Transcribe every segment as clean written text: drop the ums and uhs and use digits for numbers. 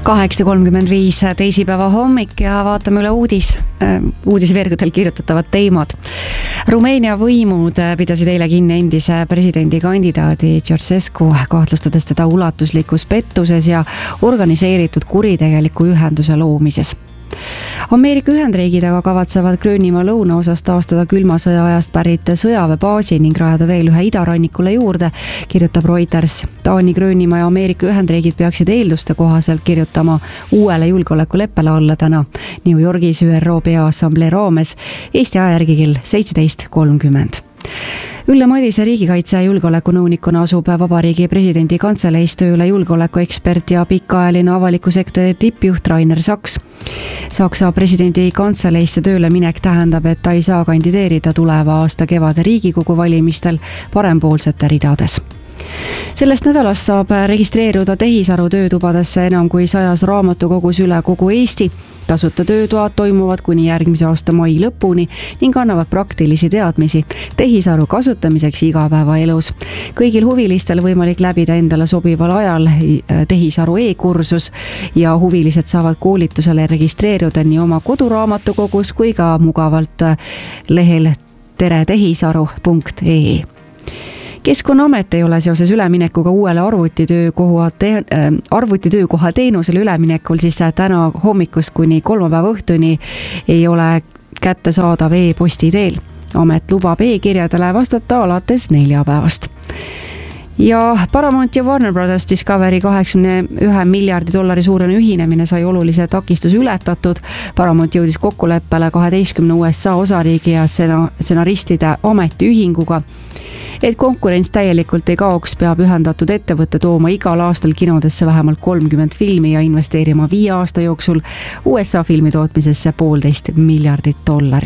8:35 teisipäeva hommik ja vaatame üle uudisveergudel kirjutatavat teemad. Rumeenia võimud pidasid eile kinni endise presidendikandidaadi Ceausescu, kahtlustades teda ulatuslikus pettuses ja organiseeritud kuritegeliku ühenduse loomises. Ameerika Ühendriigid aga kavatsevad Gröönimaa lõunaosas taastada külma sõja ajast pärit sõjaväebaasi ning rajada veel ühe idarannikule juurde, kirjutab Reuters. Taani, Gröönimaa ja Ameerika Ühendriigid peaksid eelduste kohaselt kirjutama uuele julgeolekuleppele alla täna New Yorgis ÜRO Peaassamblee raames, Eesti aja järgi kell 17:30. Ülle Madise riigikaitse- ja julgeolekunõunikuna asub Vabariigi presidendi kantseleis tööle julgeolekuekspert ja pikaajaline avaliku sektori tippjuht Rainer Saks. Saksa presidendi kantseleisse tööle minek tähendab, et ta ei saa kandideerida tuleva aasta kevade Riigikogu valimistel parempoolsete ridades. Sellest nädalast saab registreeruda tehisaru töötubadesse enam kui 100 raamatukogus üle kogu Eesti. Tasuta töötoad toimuvad kuni järgmise aasta mai lõpuni ning annavad praktilisi teadmisi tehisaru kasutamiseks igapäevaelus. Kõigil huvilistel võimalik läbida endale sobival ajal tehisaru e-kursus ja huvilised saavad koolitusele registreeruda nii oma koduraamatukogus kui ka mugavalt lehel teretehisaru.ee. Keskkonnaamet ei ole seoses üleminekuga uuele arvutitöökoha teenusele üleminekul siis täna hommikust kuni kolmapäeva õhtuni ei ole kättesaadav e-posti teel. Amet lubab e-kirjadele vastata alates neljapäevast. Ja Paramount ja Warner Brothers Discovery $81 miljardi suurune ühinemine sai olulise takistuse ületatud. Paramount jõudis kokkuleppele 12 USA osariigi ja stsenaristide ametiühinguga. Et konkurents täielikult ei kaoks, peab ühendatud ettevõtte tooma igal aastal kinodesse vähemalt 30 filmi ja investeerima 5 aasta jooksul USA filmi tootmisesse $1,5 miljardit.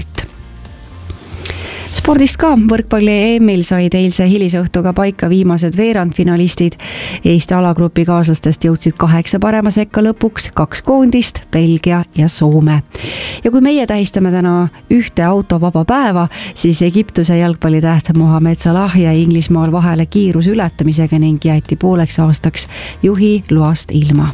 Spordist ka, võrkpalli EM-il said eilse hilisõhtuga paika viimased veerandfinalistid. Eesti alagrupi kaaslastest jõudsid 8 parema sekka lõpuks 2 koondist, Belgia ja Soome. Ja kui meie tähistame täna ühte autovaba päeva, siis Egiptuse jalgpallitäht Mohamed Salah jäi Inglismaal vahele kiiruse ületamisega ning jäeti pooleks aastaks juhi loast ilma.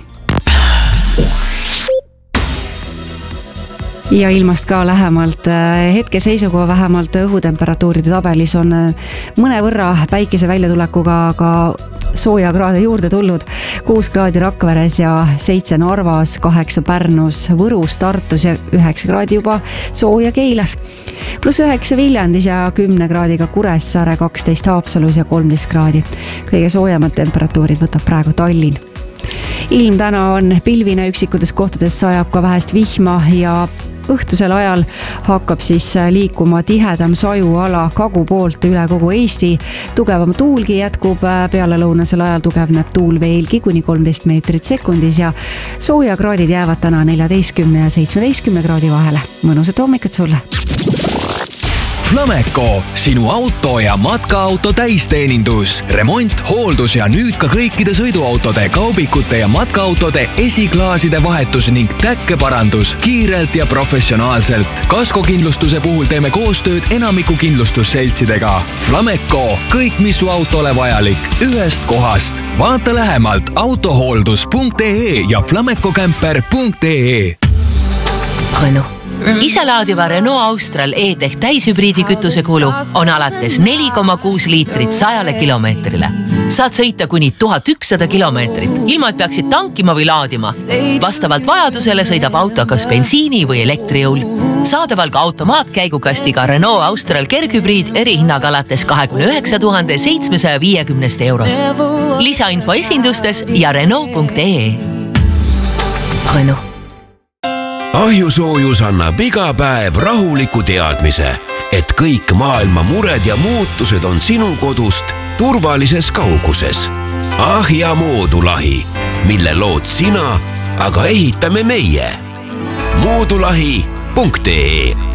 Ja ilmast ka lähemalt. Hetkeseisuga vähemalt õhutemperatuuride tabelis on mõnevõrra päikese väljatulekuga ka sooja kraade juurde tulnud. 6 kraadi Rakveres ja 7 Narvas, 8 Pärnus, Võrus, Tartus ja 9 kraadi juba sooja Keilas. +9 Viljandis ja 10 kraadiga Kuressaare, 12 Haapsalus ja 13 kraadi. Kõige soojemad temperatuurid võtab praegu Tallinn. Ilm täna on pilvine, üksikutes kohtades sajab ka vähest vihma ja õhtusel ajal hakkab siis liikuma tihedam sajuala kagu poolt üle kogu Eesti. Tugevam tuulgi jätkub, pealelõunasel ajal tugevneb tuul veelgi kuni 13 meetrit sekundis ja soojakraadid jäävad täna 14 ja 17 kraadi vahele. Mõnusat hommikut sulle! Flameco, sinu auto ja matkaauto täisteenindus, remont, hooldus ja nüüd ka kõikide sõiduautode, kaubikute ja matkaautode esiklaaside vahetus ning täkkeparandus kiirelt ja professionaalselt. Kaskokindlustuse puhul teeme koostööd enamiku kindlustusseltsidega. Flameco, kõik mis su autole vajalik, ühest kohast. Vaata lähemalt autohooldus.ee ja flamecocamper.ee. Renault. Iselaadiva Renault Austral E-Tech täishübriidi kütuse kulu on alates 4,6 liitrit 100 kilomeetrile. Saad sõita kuni 1100 kilomeetrit, ilma et peaksid tankima või laadima. Vastavalt vajadusele sõidab auto kas bensiini või elektrijõul. Saadaval ka automaatkäigukastiga Renault Austral kerghübriid erihinnaga alates 29 750 eurost. Lisainfo esindustes ja Renault.ee. Renault. Ahjusoojus annab iga päev rahuliku teadmise, et kõik maailma mured ja muutused on sinu kodust turvalises kauguses. Ahja Moodulahi, mille lood sina, aga ehitame meie. Moodulahi.ee